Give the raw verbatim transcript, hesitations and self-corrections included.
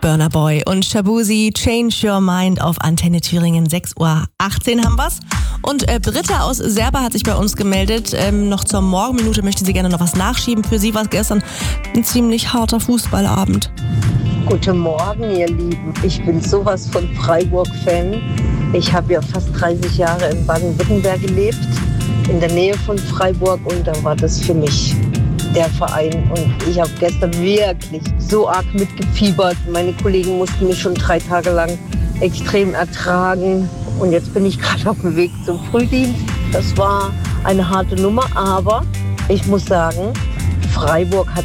Burna Boy und Shaboozey, Change Your Mind auf Antenne Thüringen, sechs Uhr achtzehn haben wir's. Und äh, Britta aus Serba hat sich bei uns gemeldet. Ähm, noch zur Morgenminute möchte sie gerne noch was nachschieben. Für sie war es gestern ein ziemlich harter Fußballabend. Guten Morgen, ihr Lieben. Ich bin sowas von Freiburg-Fan. Ich habe ja fast dreißig Jahre in Baden-Württemberg gelebt, in der Nähe von Freiburg, und da war das für mich der Verein. Und ich habe gestern wirklich so arg mitgefiebert. Meine Kollegen mussten mich schon drei Tage lang extrem ertragen. Und jetzt bin ich gerade auf dem Weg zum Frühdienst. Das war eine harte Nummer, aber ich muss sagen, Freiburg hat